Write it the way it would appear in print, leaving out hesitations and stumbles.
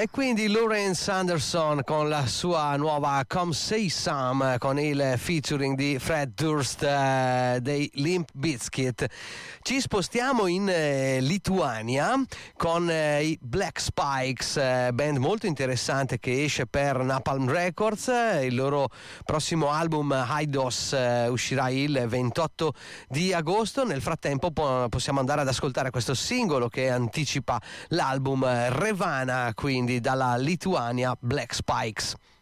E quindi Lawrence Anderson con la sua nuova Come Say Some, con il featuring di Fred Durst dei Limp Bizkit. Ci spostiamo in Lituania con i Black Spikes, band molto interessante che esce per Napalm Records. Il loro prossimo album Aidos uscirà il 28 di agosto. Nel frattempo possiamo andare ad ascoltare questo singolo che anticipa l'album Revana, quindi dalla Lituania, Black Spikes.